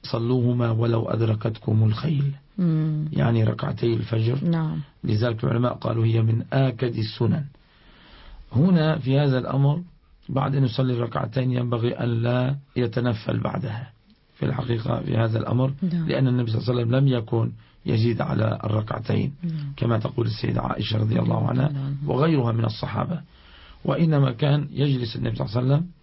صلوهما ولو أدركتكم الخيل، يعني ركعتي الفجر. نعم. لذلك العلماء قالوا هي من آكد السنن. هنا في هذا الأمر بعد أن يصلي الركعتين ينبغي أن لا يتنفل بعدها في الحقيقة في هذا الأمر، لأن النبي صلى الله عليه وسلم لم يكن يزيد على الركعتين كما تقول السيدة عائشة رضي الله عنها وغيرها من الصحابة، وإنما كان يجلس النبي صلى الله عليه وسلم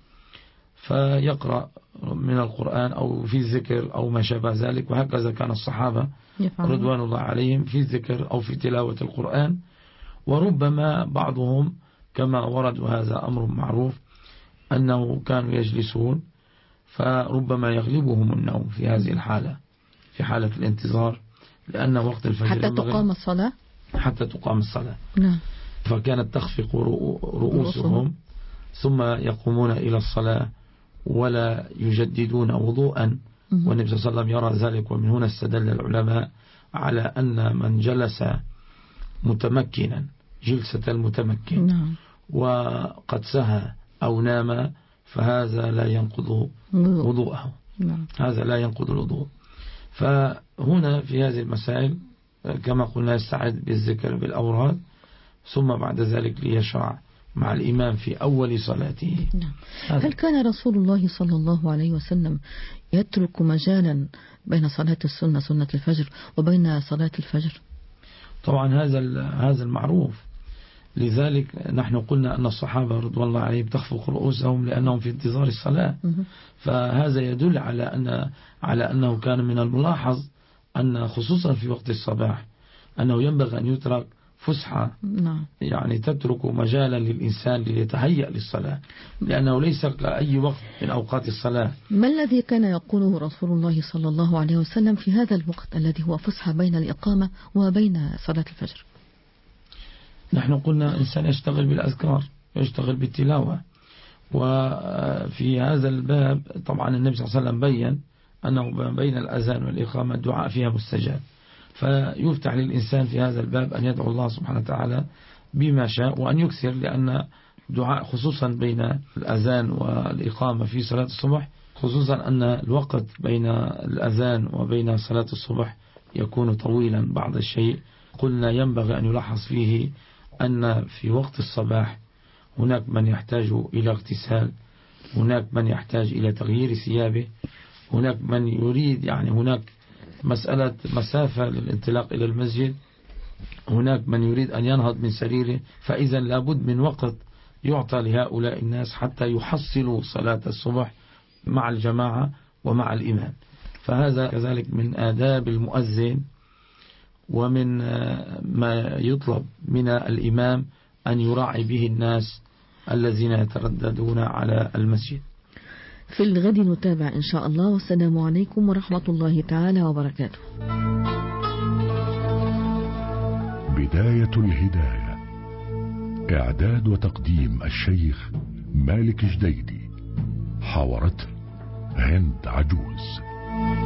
فيقرأ من القرآن أو في الذكر أو ما شابه ذلك، وهكذا كان الصحابة رضوان الله عليهم في الذكر أو في تلاوة القرآن. وربما بعضهم كما ورد وهذا أمر معروف أنه كانوا يجلسون فربما يغلبهم النوم في هذه الحالة، في حالة الانتظار، لأن وقت الفجر حتى تقام الصلاة، حتى تقام الصلاة. نعم. فكانت تخفق رؤوسهم ثم يقومون إلى الصلاة ولا يجددون وضوءا، والنبي صلى الله عليه وسلم يرى ذلك. ومن هنا استدل العلماء على أن من جلس متمكنا جلسة المتمكن وقد سهى أو نام فهذا لا ينقض وضوءه، هذا لا ينقض الوضوء. فهنا في هذه المسائل كما قلنا يستعد بالذكر بالأوراد، ثم بعد ذلك ليشرع مع الإمام في أول صلاته. هل كان رسول الله صلى الله عليه وسلم يترك مجالا بين صلاة السنة سنة الفجر وبين صلاة الفجر؟ طبعا هذا المعروف. لذلك نحن قلنا أن الصحابة رضوان الله عليهم تخفق رؤوسهم لأنهم في انتظار الصلاة. فهذا يدل على أنه كان من الملاحظ أن خصوصا في وقت الصباح أنه ينبغي أن يترك فسحة، يعني تترك مجالا للإنسان ليتهيأ للصلاة، لأنه ليس كأي وقت من أوقات الصلاة. ما الذي كان يقوله رسول الله صلى الله عليه وسلم في هذا الوقت الذي هو فسحة بين الإقامة وبين صلاة الفجر؟ نحن قلنا إنسان يشتغل بالأذكار، يشتغل بالتلاوة. وفي هذا الباب طبعا النبي صلى الله عليه وسلم بيّن أنه بين الأذان والإقامة الدعاء فيها مستجاب، فيفتح للإنسان في هذا الباب أن يدعو الله سبحانه وتعالى بما شاء وأن يكثر، لأن دعاء خصوصا بين الأذان والإقامة في صلاة الصبح، خصوصا أن الوقت بين الأذان وبين صلاة الصبح يكون طويلا بعض الشيء. قلنا ينبغي أن يلاحظ فيه أن في وقت الصباح هناك من يحتاج إلى اغتسال، هناك من يحتاج إلى تغيير ثيابه، هناك من يريد يعني هناك مسألة مسافة للانطلاق إلى المسجد، هناك من يريد أن ينهض من سريره. فإذا لابد من وقت يعطى لهؤلاء الناس حتى يحصلوا صلاة الصبح مع الجماعة ومع الإمام. فهذا كذلك من آداب المؤذن ومن ما يطلب من الإمام أن يراعي به الناس الذين يترددون على المسجد. في الغد نتابع إن شاء الله، والسلام عليكم ورحمة الله تعالى وبركاته. بداية الهداية، إعداد وتقديم الشيخ مالك جديدي، حاورته هند عجوز.